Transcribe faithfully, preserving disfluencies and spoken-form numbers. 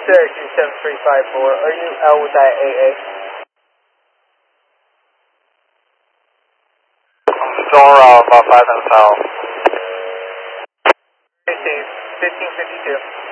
sir, two seven three five four. Are you L with that A A? I'm still around about five minutes out. fifteen fifty-two.